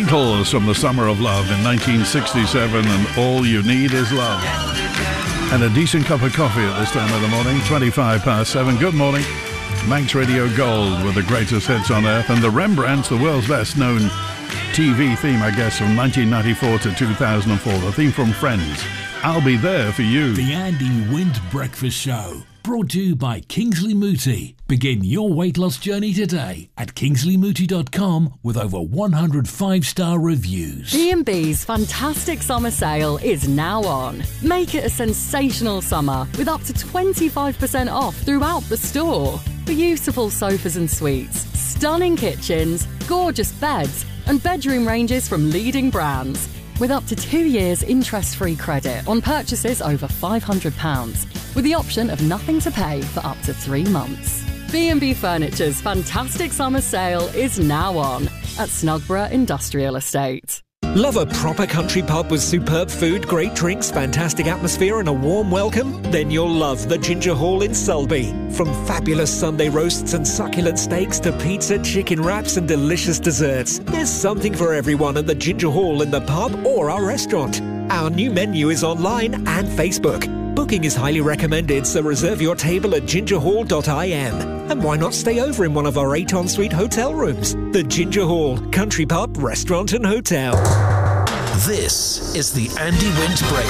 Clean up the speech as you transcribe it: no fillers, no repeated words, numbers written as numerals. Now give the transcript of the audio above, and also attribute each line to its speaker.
Speaker 1: Beatles from the Summer of Love in 1967, and All You Need Is Love. And a decent cup of coffee at this time of the morning, 7:25. Good morning. Manx Radio Gold with the greatest hits on earth, and the Rembrandts, the world's best known TV theme, I guess, from 1994 to 2004. The theme from Friends, I'll Be There For You.
Speaker 2: The Andy Wint Breakfast Show, brought to you by Kingsley Mooti. Begin your weight loss journey today at kingsleymooti.com with over 100 5-star reviews.
Speaker 3: B&B's fantastic summer sale is now on. Make it a sensational summer with up to 25% off throughout the store. Beautiful sofas and suites, stunning kitchens, gorgeous beds, and bedroom ranges from leading brands. With up to 2 years interest-free credit on purchases over £500, with the option of nothing to pay for up to 3 months. B&B Furniture's fantastic summer sale is now on at Snugborough Industrial Estate.
Speaker 4: Love a proper country pub with superb food, great drinks, fantastic atmosphere and a warm welcome? Then you'll love the Ginger Hall in Sulby. From fabulous Sunday roasts and succulent steaks to pizza, chicken wraps and delicious desserts, there's something for everyone at the Ginger Hall in the pub or our restaurant. Our new menu is online and Facebook. Booking is highly recommended, so reserve your table at gingerhall.im. And why not stay over in one of our 8 en-suite hotel rooms? The Ginger Hall, country pub, restaurant and hotel.
Speaker 5: This is the Andy Wint Break.